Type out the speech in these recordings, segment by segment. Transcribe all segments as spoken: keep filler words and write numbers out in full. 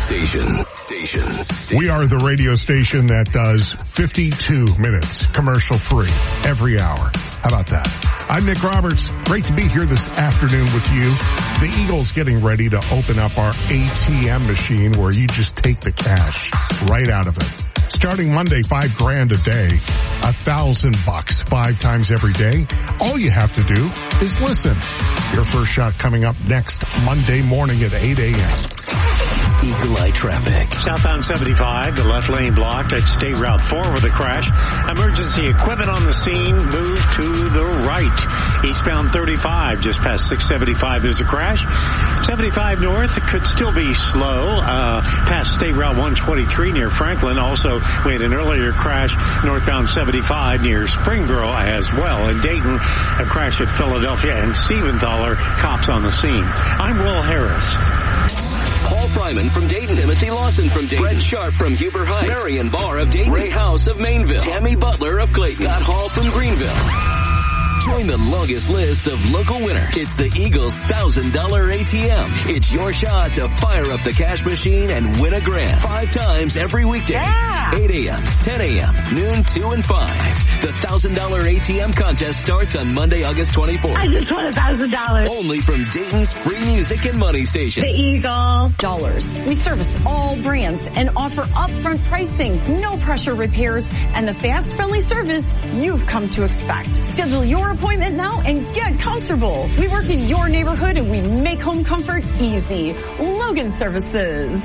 Station. Station. We are the radio station that does fifty-two minutes commercial free every hour. How about that? I'm Nick Roberts. Great to be here this afternoon with you. The Eagles getting ready to open up our A T M machine where you just take the cash right out of it. Starting Monday, five grand a day, a thousand bucks five times every day. All you have to do is listen. Your first shot coming up next Monday morning at eight a.m. Eagle Eye traffic. Southbound seventy-five, the left lane blocked at State Route four with a crash. Emergency equipment on the scene. Move to the right. Eastbound thirty-five, just past six seventy-five, there's a crash. seventy-five north could still be slow. Uh, past State Route one twenty-three near Franklin. Also, we had an earlier crash northbound seventy-five near Springboro as well. In Dayton, a crash at Philadelphia and Siebenthaler. Cops on the scene. I'm Will Harris. Paul Fryman from Dayton. Timothy Lawson from Dayton. Brett Sharp from Huber Heights. Marion Barr of Dayton. Ray House of Mainville. Tammy Butler of Clayton. Scott Hall from Greenville. Join the longest list of local winners. It's the Eagles one thousand dollars A T M. It's your shot to fire up the cash machine and win a grand. Five times every weekday. Yeah. eight a.m., ten a.m., noon, two, and five. The one thousand dollars A T M contest starts on Monday, August twenty-fourth. I just won one thousand dollars. Only from Dayton's free music and money station. The Eagle. Dollars. We service all brands and offer upfront pricing, no pressure repairs, and the fast, friendly service you've come to expect. Schedule your appointment now and get comfortable. We work in your neighborhood and we make home comfort easy. Logan Services.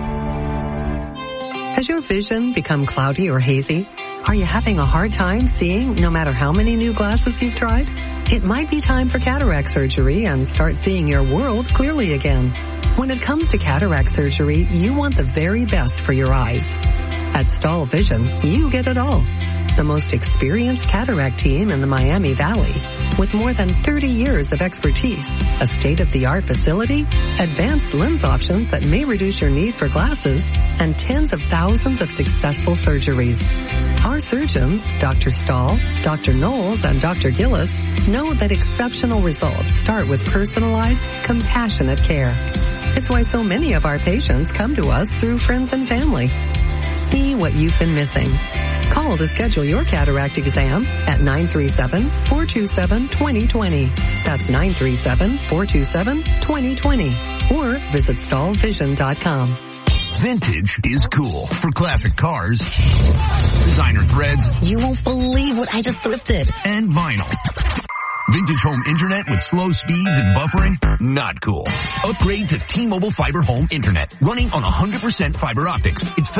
Has your vision become cloudy or hazy? Are you having a hard time seeing no matter how many new glasses you've tried? It might be time for cataract surgery and start seeing your world clearly again. When it comes to cataract surgery, you want the very best for your eyes. At Stahl Vision, you get it all. The most experienced cataract team in the Miami Valley, with more than thirty years of expertise, a state-of-the-art facility, advanced lens options that may reduce your need for glasses, and tens of thousands of successful surgeries. Our surgeons, Doctor Stahl, Doctor Knowles, and Doctor Gillis, know that exceptional results start with personalized, compassionate care. It's why so many of our patients come to us through friends and family. See what you've been missing. Call to schedule your cataract exam at nine three seven, four two seven, two zero two zero. That's nine three seven, four two seven, two zero two zero. Or visit stahl vision dot com. Vintage is cool. For classic cars, designer threads. You won't believe what I just thrifted. And vinyl. Vintage home internet with slow speeds and buffering? Not cool. Upgrade to T-Mobile Fiber Home Internet. Running on one hundred percent fiber optics. It's